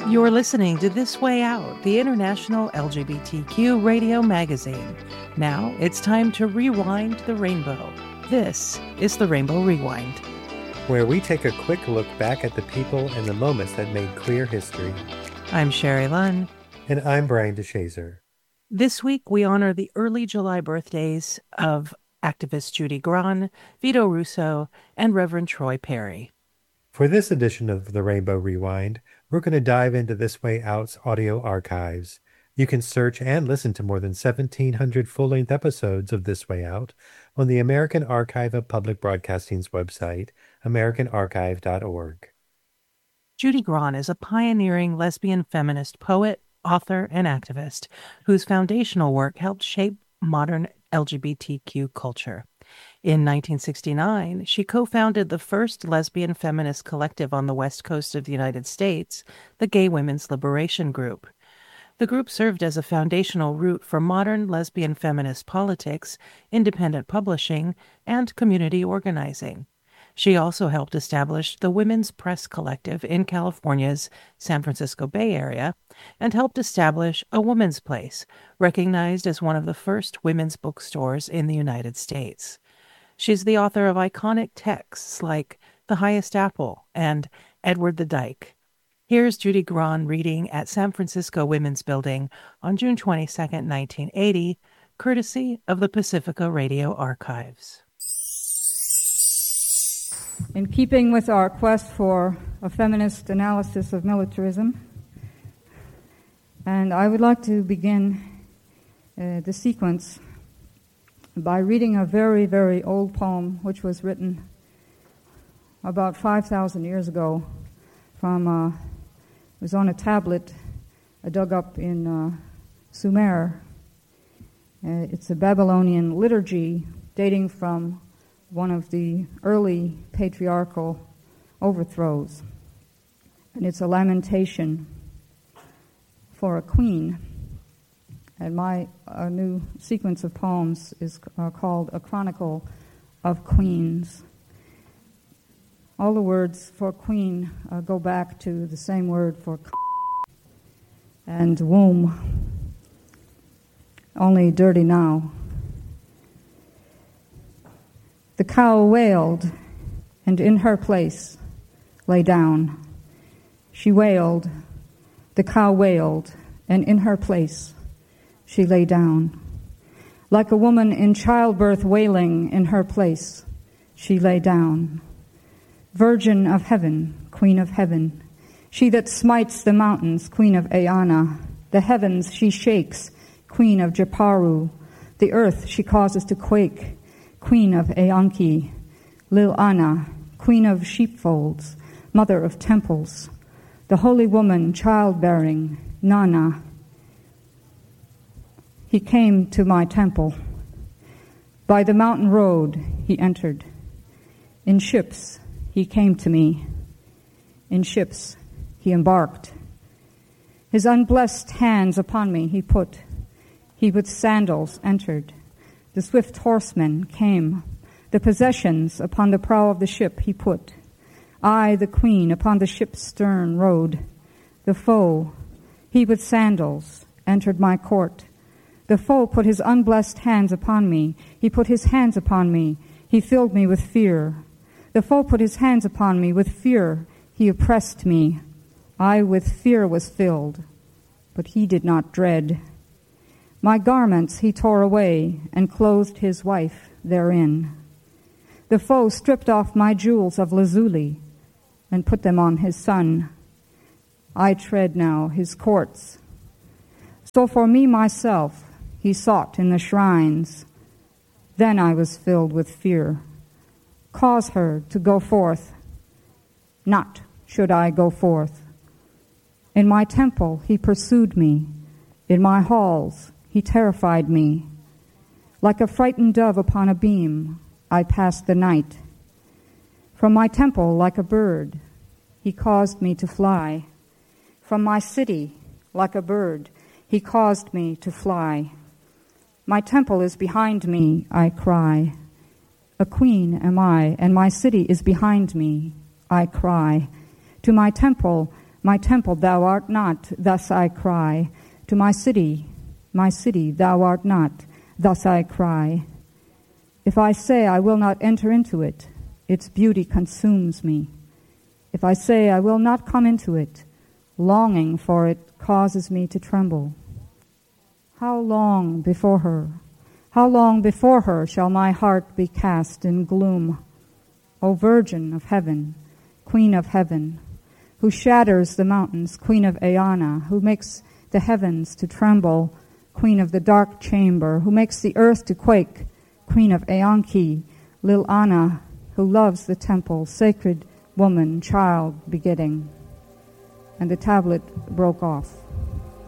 You're listening to This Way Out, the international LGBTQ radio magazine. Now it's time to rewind the rainbow. This is the Rainbow Rewind, where we take a quick look back at the people and the moments that made queer history. I'm Sherry Lunn. And I'm Brian DeShazer. This week we honor the early July birthdays of activists Judy Grahn, Vito Russo, and Reverend Troy Perry. For this edition of the Rainbow Rewind, we're going to dive into This Way Out's audio archives. You can search and listen to more than 1,700 full-length episodes of This Way Out on the American Archive of Public Broadcasting's website, americanarchive.org. Judy Grahn is a pioneering lesbian feminist poet, author, and activist whose foundational work helped shape modern LGBTQ culture. In 1969, she co-founded the first lesbian feminist collective on the west coast of the United States, the Gay Women's Liberation Group. The group served as a foundational root for modern lesbian feminist politics, independent publishing, and community organizing. She also helped establish the Women's Press Collective in California's San Francisco Bay Area and helped establish A Woman's Place, recognized as one of the first women's bookstores in the United States. She's the author of iconic texts like The Highest Apple and Edward the Dyke. Here's Judy Grahn reading at San Francisco Women's Building on June 22, 1980, courtesy of the Pacifica Radio Archives. In keeping with our quest for a feminist analysis of militarism, and I would like to begin the sequence by reading a very, very old poem which was written about 5,000 years ago it was on a tablet dug up in Sumer. It's a Babylonian liturgy dating from one of the early patriarchal overthrows. And it's a lamentation for a queen. And my new sequence of poems is called A Chronicle of Queens. All the words for queen go back to the same word for and womb, only dirty now. The cow wailed, and in her place lay down. She wailed, the cow wailed, and in her place she lay down. Like a woman in childbirth wailing, in her place she lay down. Virgin of heaven, queen of heaven, she that smites the mountains, queen of Eanna. The heavens she shakes, queen of Jeparu. The earth she causes to quake, queen of Eanki. Lil Anna, queen of sheepfolds, mother of temples. The holy woman childbearing, Nana. He came to my temple. By the mountain road he entered. In ships he came to me. In ships he embarked. His unblessed hands upon me he put. He with sandals entered. The swift horseman came. The possessions upon the prow of the ship he put. I, the queen, upon the ship's stern rode. The foe, he with sandals, entered my court. The foe put his unblessed hands upon me. He put his hands upon me. He filled me with fear. The foe put his hands upon me. With fear he oppressed me. I with fear was filled, but he did not dread. My garments he tore away and clothed his wife therein. The foe stripped off my jewels of lazuli and put them on his son. I tread now his courts. So for me myself he sought in the shrines. Then I was filled with fear. Cause her to go forth. Not should I go forth. In my temple he pursued me. In my halls he terrified me. Like a frightened dove upon a beam, I passed the night. From my temple, like a bird, he caused me to fly. From my city, like a bird, he caused me to fly. My temple is behind me, I cry. A queen am I, and my city is behind me, I cry. To my temple, My temple, thou art not, thus I cry. To my city, thou art not, thus I cry. If I say I will not enter into it, its beauty consumes me. If I say I will not come into it, longing for it causes me to tremble. How long before her shall my heart be cast in gloom? O Virgin of heaven, Queen of heaven, who shatters the mountains, Queen of Eanna, who makes the heavens to tremble, Queen of the dark chamber, who makes the earth to quake, Queen of Eanki, Lil Anna, who loves the temple, sacred woman, child begetting. And the tablet broke off.